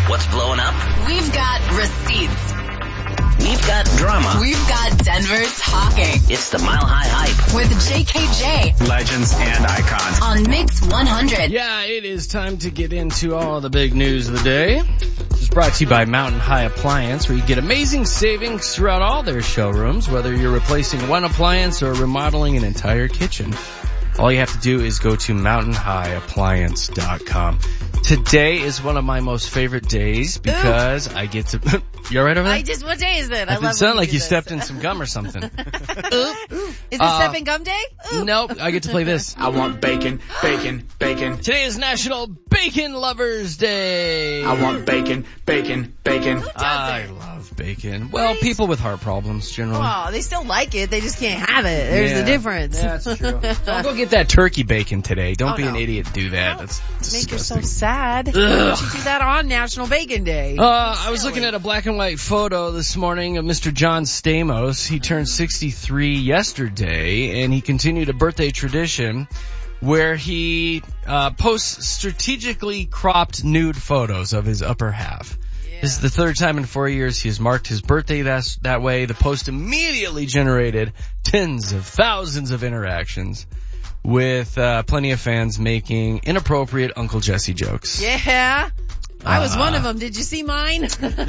What's blowing up? We've got receipts. We've got drama. We've got Denver talking. It's the Mile High Hype. With JKJ. Legends and icons. On Mix 100. Yeah, it is time to get into all the big news of the day. This is brought to you by Mountain High Appliance, where you get amazing savings throughout all their showrooms, whether you're replacing one appliance or remodeling an entire kitchen. All you have to do is go to mountainhighappliance.com. Today is one of my most favorite days because I get to... You all right over there? What day is it? I love it sounded like you this. stepped in some gum or something. Is it Step and Gum Day? Ooh. Nope, I get to play this. I want bacon, bacon, bacon. Today is National Bacon Lovers Day. I want bacon, bacon, bacon. I love bacon. Well, people with heart problems generally. Oh, they still like it. They just can't have it. There's a difference. Yeah, that's true. Don't go get that turkey bacon today. Don't be an idiot and do that. That's Make disgusting. yourself sad. Why don't you do that on National Bacon Day? I was looking at a black and white photo this morning of Mr. John Stamos. He turned 63 yesterday, and he continued a birthday tradition where he posts strategically cropped nude photos of his upper half. Yeah. This is the third time in 4 years he has marked his birthday that way. The post immediately generated tens of thousands of interactions, with plenty of fans making inappropriate Uncle Jesse jokes. Yeah. I was one of them. Did you see mine?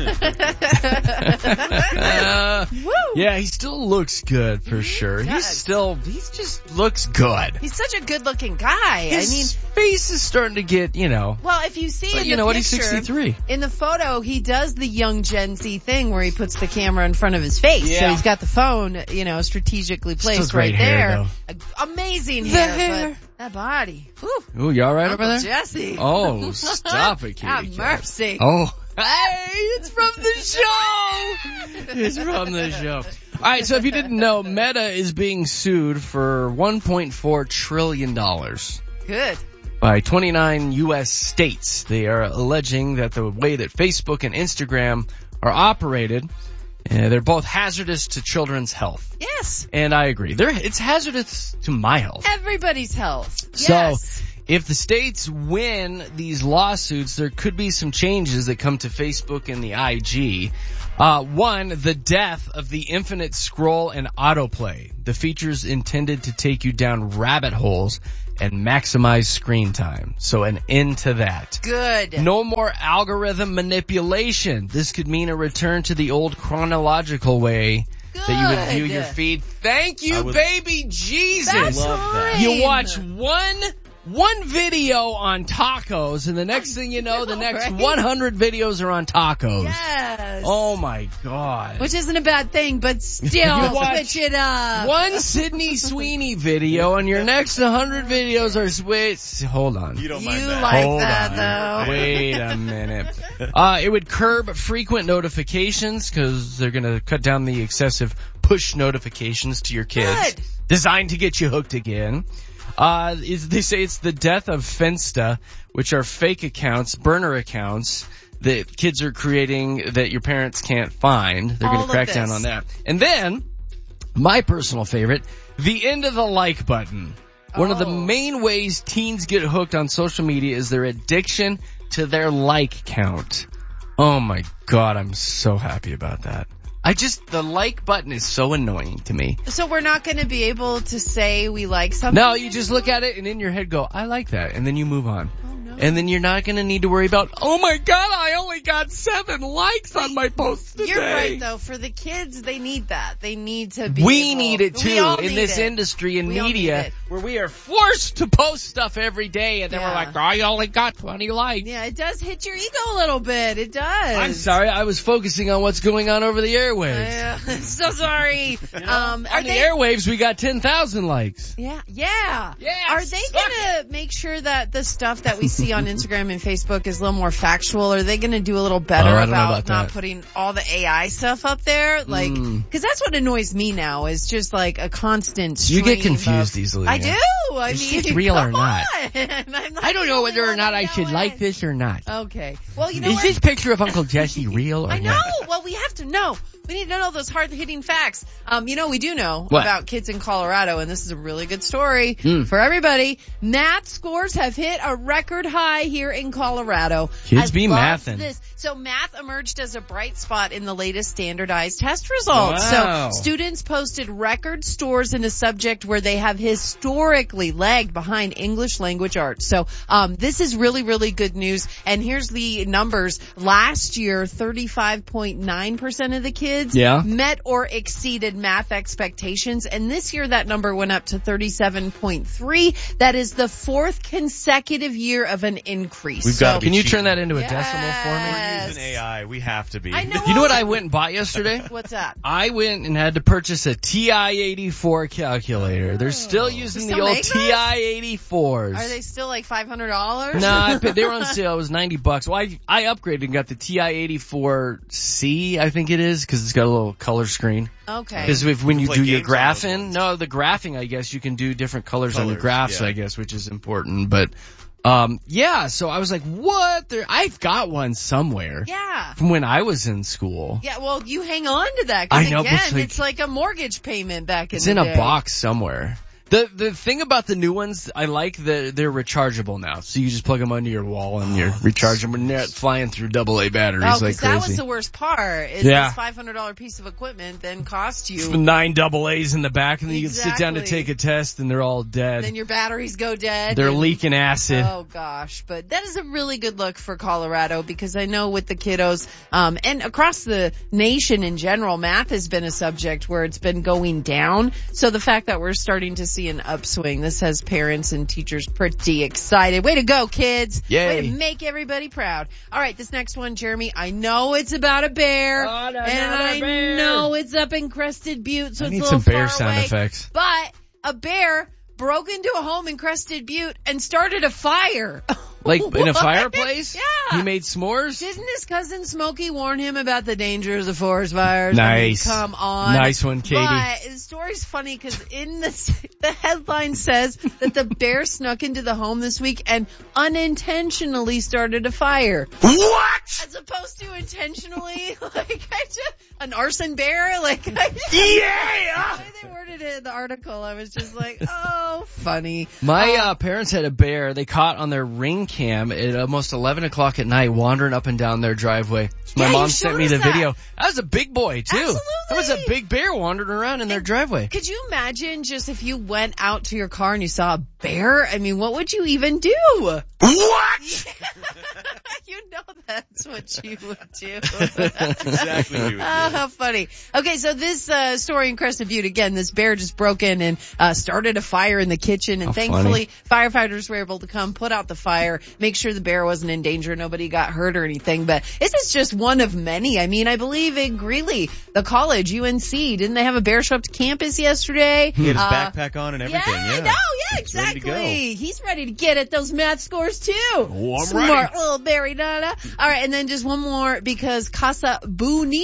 Yeah, he still looks good for sure. He just looks good. He's such a good looking guy. His face is starting to get, Well, if you see in the know what? picture, He's 63. In the photo, he does the young Gen Z thing where he puts the camera in front of his face. Yeah. So he's got the phone, strategically placed Still great right hair, there. Amazing hair. But that body. Whew. Ooh, you all right Uncle over there? Jesse. Oh, stop it, Kitty. Have mercy. Oh. Hey, it's from the show! It's from the show. Alright, so if you didn't know, Meta is being sued for $1.4 trillion. Good. By 29 U.S. states. They are alleging that the way that Facebook and Instagram are operated, they're both hazardous to children's health. Yes. And I agree. It's hazardous to my health. Everybody's health. So, Yes. if the states win these lawsuits, there could be some changes that come to Facebook and the IG. One, the death of the infinite scroll and autoplay. The features intended to take you down rabbit holes and maximize screen time. So an end to that. Good. No more algorithm manipulation. This could mean a return to the old chronological way that you would view your feed. Thank you, baby Jesus. That's right. You watch one video on tacos, and the next thing you know, the next 100 videos are on tacos. Yes. Oh my God. Which isn't a bad thing, but still, switch it up. One Sydney Sweeney video, and your next 100 videos are Hold on. You don't You mind that. like Hold that, on. though. Wait a minute. It would curb frequent notifications because they're going to cut down the excessive push notifications to your kids. Good. Designed to get you hooked again. They say it's the death of Finsta, which are fake accounts, burner accounts that kids are creating that your parents can't find. They're going to crack down on that. And then, my personal favorite, the end of the like button. One of the main ways teens get hooked on social media is their addiction to their like count. Oh my God, I'm so happy about that. The like button is so annoying to me. So we're not going to be able to say we like something? No, you just look at it and in your head go, I like that. And then you move on. Oh, no. And then you're not going to need to worry about, oh my God, I only got 7 likes on my post today. You're right, though. For the kids, they need that. They need to be We need it We all too in need this it. industry and We all need media it. where we are forced to post stuff every day and then we're Yeah. like, oh, you only got 20 likes. Yeah, it does hit your ego a little bit. It does. I'm sorry, I was focusing on what's going on over the airwaves. Yeah, so sorry. On the airwaves, we got 10,000 likes. Yeah. Yeah, Are they gonna make sure that the stuff that we see on Instagram and Facebook is a little more factual? Are they gonna do a little better I don't know about about not that. putting all the AI stuff up there? Like, cause that's what annoys me now is just like a constant stream You get confused of, easily. I yeah. do. I Is mean, this real or come not? on. I'm not I don't know the whether only or not one I that should know like it. this or not. Okay. Well, you know Is what? this picture of Uncle Jesse real or not? I know. Well, we have to know. We need to know those hard-hitting facts. We do know What? about kids in Colorado, and this is a really good story for everybody. Math scores have hit a record high here in Colorado. Kids be love mathin'. this. So math emerged as a bright spot in the latest standardized test results. Wow. So students posted record scores in a subject where they have historically lagged behind English language arts. So this is really, really good news. And here's the numbers. Last year, 35.9% of the kids met or exceeded math expectations. And this year that number went up to 37.3. That is the fourth consecutive year of an increase. Can you turn that into a decimal for me? We're using AI. We have to be. I know. You know what I went and bought yesterday? What's that? I went and had to purchase a TI-84 calculator. They're still using the old TI-84s. Are they still like $500? No, they were on sale. It was $90. Well, I upgraded and got the TI-84C, I think it is, because it's got a little color screen. Okay. Because when you do your games on those graphing, ones. the graphing, I guess you can do different colors on your graphs, yeah. I guess, which is important. But so I was like, what? I've got one somewhere. Yeah. From when I was in school. Yeah, well, you hang on to that. 'Cause I know, again, but it's like a mortgage payment back in It's the in day. a box somewhere. The thing about the new ones, I like that they're rechargeable now. So you just plug them under your wall and you recharge them, and they're flying through AA batteries like crazy. That was the worst part. Is Yeah. this $500 piece of equipment then cost you. 9 AA's in the back, and then you can sit down to Exactly. take a test, and they're all dead. Then your batteries go dead. They're and- leaking acid. Oh gosh, but that is a really good look for Colorado because I know with the kiddos, and across the nation in general, math has been a subject where it's been going down. So the fact that we're starting to see an upswing, this has parents and teachers pretty excited. Way to go, kids. Yay. Way to make everybody proud. All right, this next one, Jeremy, I know it's about a bear. Oh, and I know it's up in Crested Butte, so I it's need a little some bear far sound away. effects. But a bear broke into a home in Crested Butte and started a fire. Like in a What? fireplace? Yeah. He made s'mores? Didn't his cousin Smokey warn him about the dangers of forest fires? Nice. I mean, come on. Nice one, Katie. But the story's funny because in the headline says that the bear snuck into the home this week and unintentionally started a fire. What? As opposed to intentionally, an arson bear, Yeah! the way they worded it in the article, I was just like, oh, funny. My parents had a bear they caught on their Ring cam at almost 11 o'clock at night wandering up and down their driveway. So my Yeah, mom you sent showed me us the that. video. That was a big boy, too. Absolutely. That was a big bear wandering around in their driveway. Could you imagine just if you went out to your car and you saw a bear? I mean, what would you even do? What? You know that's what you would do. Exactly what we would do. Oh, how funny. Okay, so this story in Crested Butte, again, this bear just broke in and started a fire in the kitchen, and How thankfully firefighters were able to come put out the fire, make sure the bear wasn't in danger, nobody got hurt or anything. But this is just one of many. I mean, I believe in Greeley, the college, UNC, didn't they have a bear show up to campus yesterday? He had his backpack on and everything. Yeah, Yeah, no, yeah, He's ready to go. exactly. He's ready to get at those math scores too. Oh, I'm Smart ready. little Barry Donna. All right, and then just one more because Casa Buni